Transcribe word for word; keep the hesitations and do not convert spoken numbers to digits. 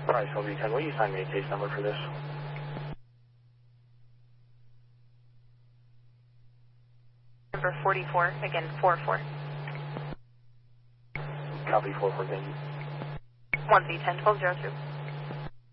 Price L V ten, will you assign me a case number for this? Number forty-four, again, four four. Copy four four, thank you. one Z ten twelve zero two.